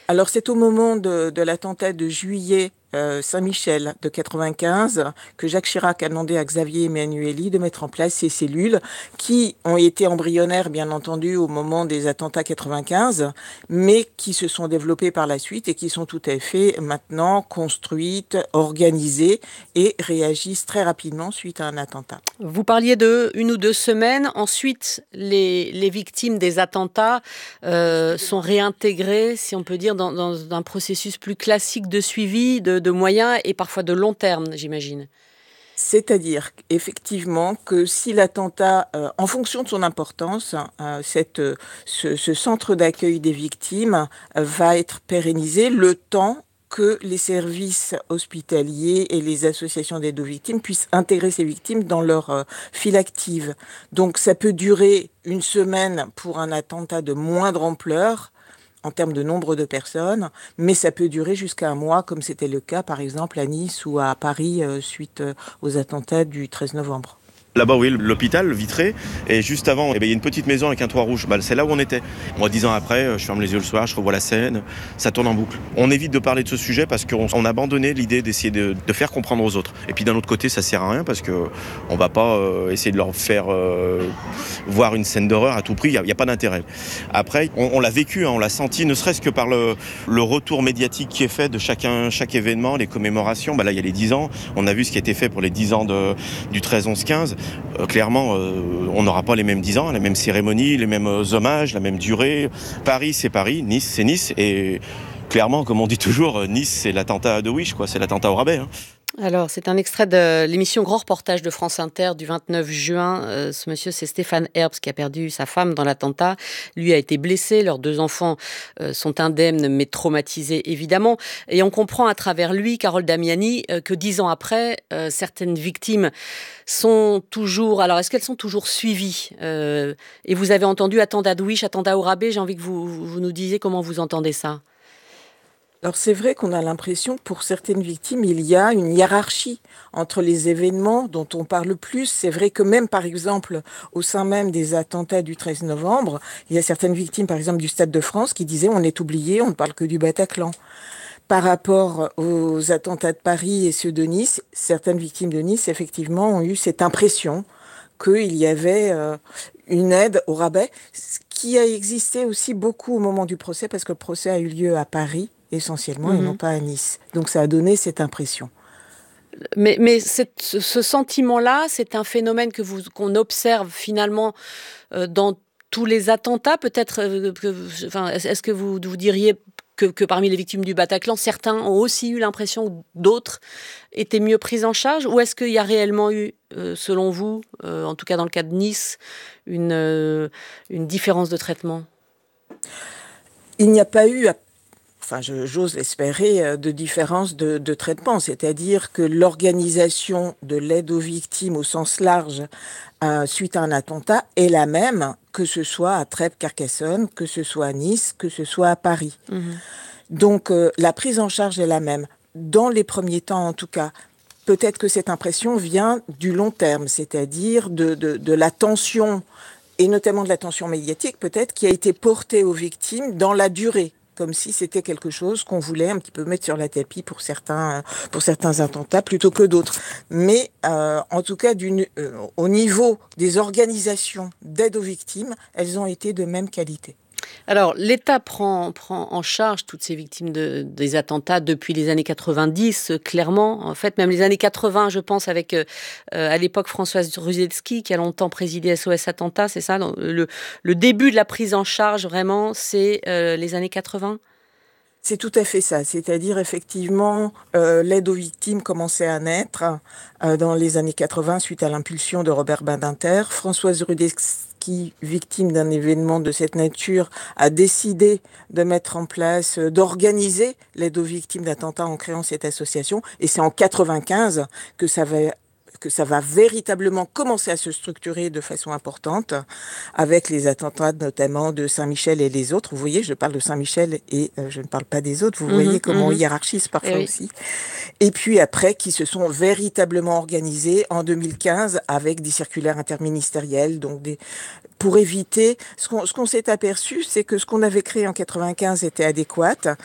Alors c'est au moment de l'attentat de juillet Saint-Michel de 95 que Jacques Chirac a demandé à Xavier Emmanuelli de mettre en place ces cellules qui ont été embryonnaires bien entendu au moment des attentats 95, mais qui se sont développées par la suite et qui sont tout à fait maintenant construites, organisées et réagissent très rapidement suite à un attentat. Vous parliez de 1 ou 2 semaines. Ensuite, les victimes des attentats sont réintégrées, si on peut dire, dans un processus plus classique de suivi, de moyens et parfois de long terme, j'imagine. C'est-à-dire effectivement que si l'attentat, en fonction de son importance, ce centre d'accueil des victimes va être pérennisé le temps que les services hospitaliers et les associations d'aide aux victimes puissent intégrer ces victimes dans leur file active. Donc ça peut durer une semaine pour un attentat de moindre ampleur en termes de nombre de personnes, mais ça peut durer jusqu'à un mois, comme c'était le cas par exemple à Nice ou à Paris suite aux attentats du 13 novembre. Là-bas, oui, l'hôpital, le Vitré, et juste avant, il y a une petite maison avec un toit rouge. C'est là où on était. Moi, 10 ans après, je ferme les yeux le soir, je revois la scène, ça tourne en boucle. On évite de parler de ce sujet parce qu'on a abandonné l'idée d'essayer de faire comprendre aux autres. Et puis d'un autre côté, ça sert à rien parce qu'on ne va pas essayer de leur faire voir une scène d'horreur à tout prix, il n'y a pas d'intérêt. Après, on l'a vécu, on l'a senti, ne serait-ce que par le retour médiatique qui est fait de chaque événement, les commémorations. Là, il y a les 10 ans, on a vu ce qui a été fait pour les 10 ans du 13-11-15. Clairement, on n'aura pas les mêmes 10 ans, les mêmes cérémonies, les mêmes hommages, la même durée. Paris, c'est Paris, Nice, c'est Nice. Et clairement, comme on dit toujours, Nice, c'est l'attentat de Wish, quoi. C'est l'attentat au rabais. Alors, c'est un extrait de l'émission Grand Reportage de France Inter du 29 juin. Ce monsieur, c'est Stéphane Herbst qui a perdu sa femme dans l'attentat. Lui a été blessé. Leurs 2 enfants sont indemnes mais traumatisés évidemment. Et on comprend à travers lui, Carole Damiani, que 10 ans après, certaines victimes sont toujours... Alors, est-ce qu'elles sont toujours suivies Et vous avez entendu attentat de Wish, attentat au rabais. J'ai envie que vous nous disiez comment vous entendez ça. Alors c'est vrai qu'on a l'impression que pour certaines victimes, il y a une hiérarchie entre les événements dont on parle plus. C'est vrai que même par exemple au sein même des attentats du 13 novembre, il y a certaines victimes par exemple du Stade de France qui disaient on est oublié, on ne parle que du Bataclan. Par rapport aux attentats de Paris et ceux de Nice, certaines victimes de Nice effectivement ont eu cette impression qu'il y avait une aide au rabais, ce qui a existé aussi beaucoup au moment du procès, parce que le procès a eu lieu à Paris essentiellement et non pas à Nice. Donc ça a donné cette impression. Mais ce sentiment-là, c'est un phénomène qu'on observe finalement dans tous les attentats. Peut-être, est-ce que vous diriez que parmi les victimes du Bataclan, certains ont aussi eu l'impression que d'autres étaient mieux pris en charge? Ou est-ce qu'il y a réellement eu, selon vous, en tout cas dans le cas de Nice, une différence de traitement? Il n'y a pas eu, j'ose espérer, de différence de traitement, c'est-à-dire que l'organisation de l'aide aux victimes au sens large suite à un attentat est la même, que ce soit à Trèbes-Carcassonne, que ce soit à Nice, que ce soit à Paris. Donc la prise en charge est la même. Dans les premiers temps en tout cas, peut-être que cette impression vient du long terme, c'est-à-dire de la tension, et notamment de la tension médiatique peut-être, qui a été portée aux victimes dans la durée, comme si c'était quelque chose qu'on voulait un petit peu mettre sur la tapis pour certains attentats plutôt que d'autres. Mais en tout cas, au niveau des organisations d'aide aux victimes, elles ont été de même qualité. Alors, l'État prend en charge toutes ces victimes des attentats depuis les années 90, clairement. En fait, même les années 80, je pense, avec à l'époque Françoise Ruzelski, qui a longtemps présidé SOS Attentat, c'est ça? Le début de la prise en charge, vraiment, c'est les années 80? C'est tout à fait ça, c'est-à-dire effectivement l'aide aux victimes commençait à naître dans les années 80 suite à l'impulsion de Robert Badinter. Françoise Rudetsky, victime d'un événement de cette nature, a décidé de mettre en place, d'organiser l'aide aux victimes d'attentats en créant cette association, et c'est en 95 que ça va véritablement commencer à se structurer de façon importante, avec les attentats notamment de Saint-Michel et les autres. Vous voyez, je parle de Saint-Michel et je ne parle pas des autres. Vous voyez comment on hiérarchise parfois aussi. Et puis après, qui se sont véritablement organisés en 2015 avec des circulaires interministériels, donc pour éviter, ce qu'on s'est aperçu, c'est que ce qu'on avait créé en 95 était adéquat,